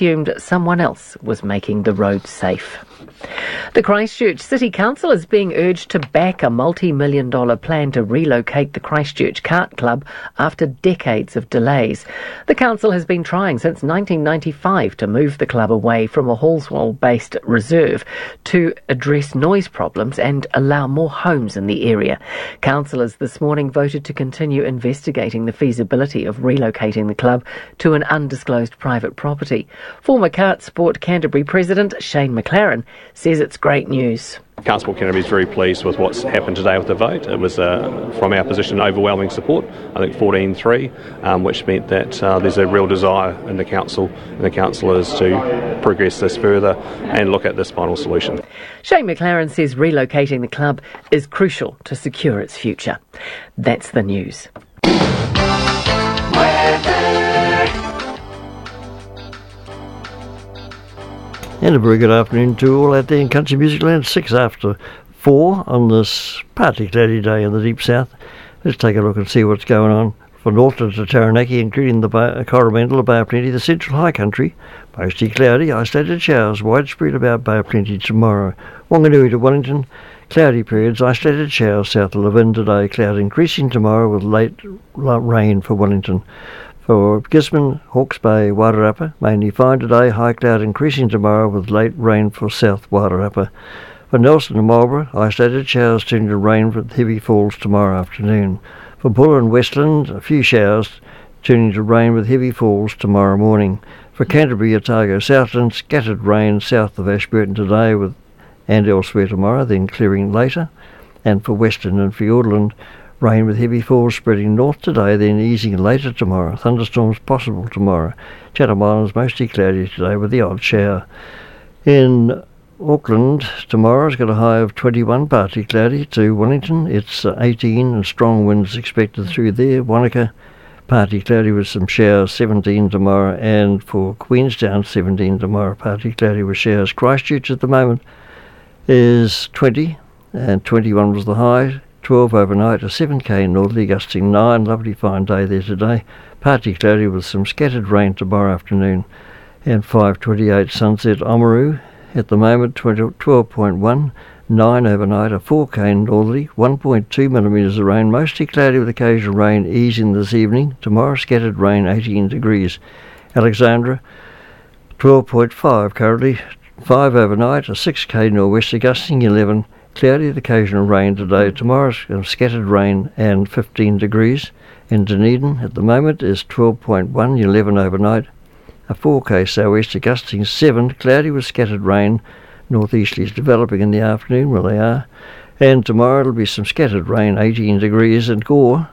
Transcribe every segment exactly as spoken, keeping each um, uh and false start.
assumed someone else was making the road safe. The Christchurch City Council is being urged to back a multi-million dollar plan to relocate the Christchurch Kart Club after decades of delays. The council has been trying since nineteen ninety-five to move the club away from a Hallswell-based reserve to address noise problems and allow more homes in the area. Councillors this morning voted to continue investigating the feasibility of relocating the club to an undisclosed private property. Former Kart Sport Canterbury President Shane McLaren says it's great news. Kart Sport Canterbury is very pleased with what's happened today with the vote. It was, uh, from our position, overwhelming support, I think fourteen three, um, which meant that uh, there's a real desire in the council and the councillors to progress this further and look at this final solution. Shane McLaren says relocating the club is crucial to secure its future. That's the news. And a very good afternoon to all out there in country music land. Six after four on this partly cloudy day in the deep south. Let's take a look and see what's going on from Northland to Taranaki, including the Bay, Coromandel, the Bay of Plenty, the Central High Country. Mostly cloudy, isolated showers, widespread about Bay of Plenty tomorrow. Wanganui to Wellington, cloudy periods, isolated showers south of Levin today. Cloud increasing tomorrow with late rain for Wellington. For Gisborne, Hawke's Bay, Wairarapa, mainly fine today, high cloud increasing tomorrow with late rain for South Wairarapa. For Nelson and Marlborough, isolated showers turning to rain with heavy falls tomorrow afternoon. For Buller and Westland, a few showers turning to rain with heavy falls tomorrow morning. For Canterbury, Otago, Southland, scattered rain south of Ashburton today with and elsewhere tomorrow, then clearing later. And for Western and Fiordland, rain with heavy falls spreading north today, then easing later tomorrow. Thunderstorms possible tomorrow. Chatham Islands mostly cloudy today with the odd shower. In Auckland, tomorrow's got a high of twenty-one, partly cloudy. To Wellington, it's uh, eighteen, and strong winds expected through there. Wanaka, partly cloudy with some showers, seventeen tomorrow. And for Queenstown, seventeen tomorrow, partly cloudy with showers. Christchurch at the moment is twenty, and twenty-one was the high. twelve overnight, a seven k northerly gusting nine. Lovely fine day there today. Partly cloudy with some scattered rain tomorrow afternoon. And five twenty-eight sunset Oamaru at the moment twelve point one. nine overnight, a four k northerly, one point two millimetres of rain. Mostly cloudy with occasional rain easing this evening. Tomorrow scattered rain, eighteen degrees. Alexandra twelve point five currently. five overnight, a six k nor'wester gusting eleven. Cloudy with occasional rain today. Tomorrow's scattered rain and fifteen degrees. In Dunedin at the moment is twelve point one, eleven overnight. A four k sou'wester gusting seven. Cloudy with scattered rain. Northeasterlies developing in the afternoon, where they are. And tomorrow it'll be some scattered rain, eighteen degrees. And Gore,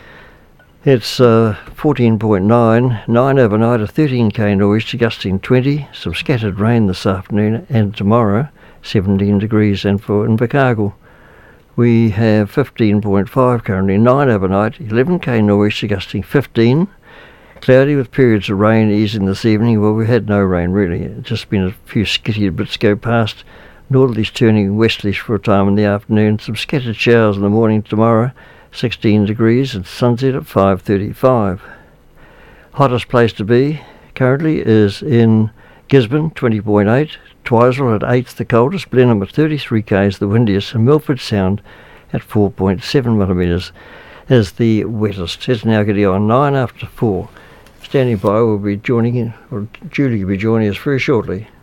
it's uh, fourteen point nine, nine overnight, a thirteen k nor'wester gusting twenty. Some scattered rain this afternoon and tomorrow. seventeen degrees. And for Invercargill we have fifteen point five currently, nine overnight, eleven k nor'wester gusting fifteen. Cloudy with periods of rain easing this evening. Well, we had no rain really, it's just been a few skitty bits go past. Northerlies turning westerlies for a time in the afternoon. Some scattered showers in the morning tomorrow, sixteen degrees, and sunset at five thirty-five. Hottest place to be currently is in Gisborne, twenty point eight. Twizel at eighth, the coldest. Blenheim at thirty-three k's, the windiest. And Milford Sound at four point seven millimetres is the wettest. It's now getting on nine after four. Standing by will be joining in, or Julie will be joining us very shortly.